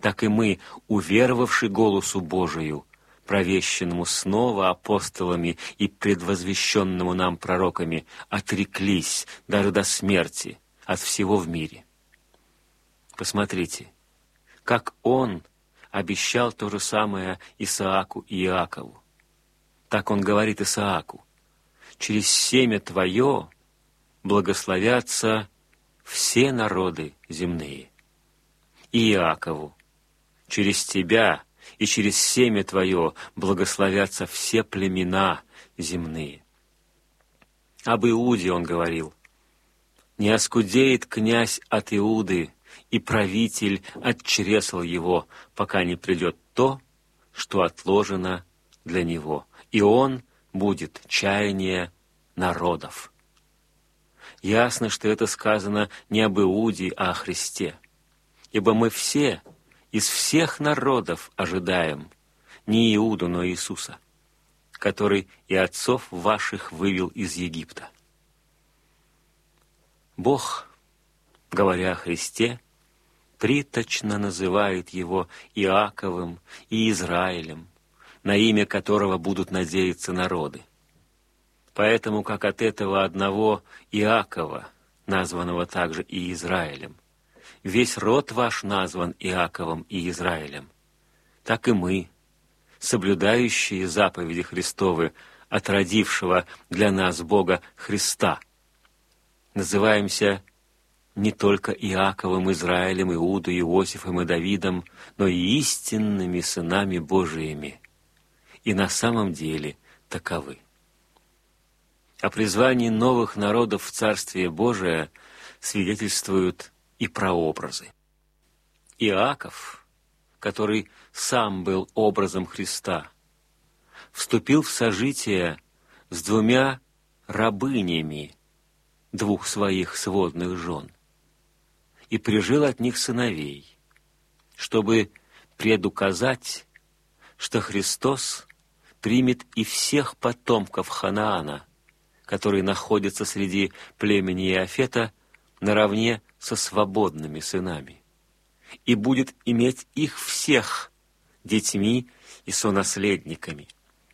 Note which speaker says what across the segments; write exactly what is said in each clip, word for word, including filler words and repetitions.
Speaker 1: так и мы, уверовавши голосу Божию, провещенному снова апостолами и предвозвещенному нам пророками, отреклись даже до смерти от всего в мире. Посмотрите, как он обещал то же самое Исааку и Иакову. Так он говорит Исааку: «Через семя твое благословятся все народы земные». И Иакову: «Через тебя и через семя твое благословятся все племена земные». Об Иуде он говорил: «Не оскудеет князь от Иуды, и правитель от чресл его, пока не придет то, что отложено для него, и он будет чаяние народов». Ясно, что это сказано не об Иуде, а о Христе. Ибо мы все из всех народов ожидаем не Иуду, но Иисуса, который и отцов ваших вывел из Египта. Бог, говоря о Христе, приточно называет его Иаковым и Израилем, на имя которого будут надеяться народы. Поэтому, как от этого одного Иакова, названного также и Израилем, весь род ваш назван Иаковом и Израилем, так и мы, соблюдающие заповеди Христовы от родившего для нас Бога Христа, называемся не только Иаковом, Израилем, Иудой, Иосифом и Давидом, но и истинными сынами Божиими, и на самом деле таковы. О призвании новых народов в Царствие Божие свидетельствуют и прообразы. Иаков, который сам был образом Христа, вступил в сожитие с двумя рабынями двух своих сводных жен и прижил от них сыновей, чтобы предуказать, что Христос примет и всех потомков Ханаана, которые находятся среди племени Иафета, наравне со свободными сынами, и будет иметь их всех детьми и сонаследниками.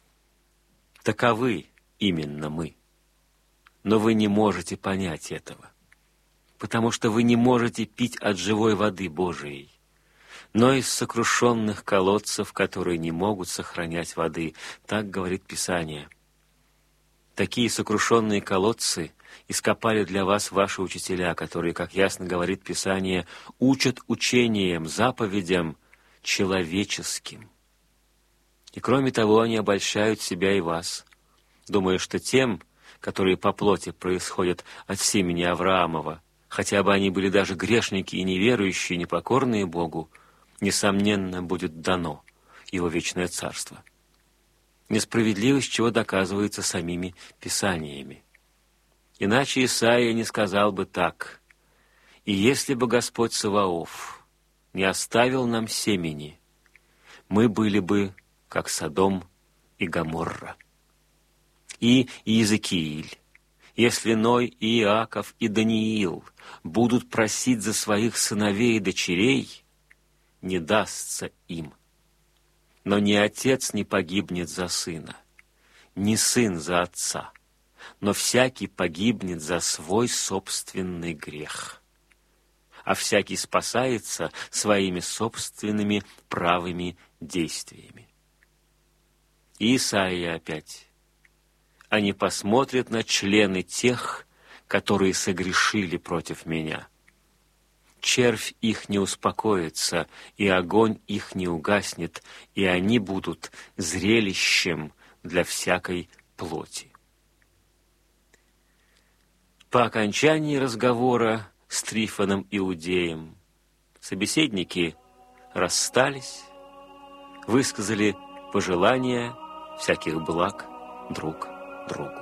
Speaker 1: Таковы именно мы. Но вы не можете понять этого, потому что вы не можете пить от живой воды Божией, но из сокрушенных колодцев, которые не могут сохранять воды. Так говорит Писание. Такие сокрушенные колодцы ископали для вас ваши учителя, которые, как ясно говорит Писание, учат учением, заповедям человеческим. И кроме того, они обольщают себя и вас, думая, что тем, которые по плоти происходят от семени Авраамова, хотя бы они были даже грешники и неверующие, непокорные Богу, несомненно, будет дано Его вечное царство. Несправедливость чего доказывается самими Писаниями. Иначе Исаия не сказал бы так: «И если бы Господь Саваоф не оставил нам семени, мы были бы, как Содом и Гоморра». И Иезекииль: «Если Ной, и Иаков, и Даниил будут просить за своих сыновей и дочерей, не дастся им. Но ни отец не погибнет за сына, ни сын за отца, но всякий погибнет за свой собственный грех, а всякий спасается своими собственными правыми действиями». И Исаия опять: «Они посмотрят на члены тех, которые согрешили против меня. Червь их не успокоится, и огонь их не угаснет, и они будут зрелищем для всякой плоти». По окончании разговора с Трифоном Иудеем собеседники расстались, высказали пожелания всяких благ друг другу.